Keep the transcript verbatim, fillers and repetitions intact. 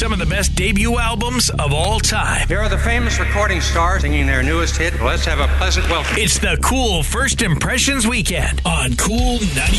some of the best debut albums of all time. Here are the famous recording stars singing their newest hit. Let's have a pleasant welcome. It's the Cool First Impressions Weekend on Cool ninety.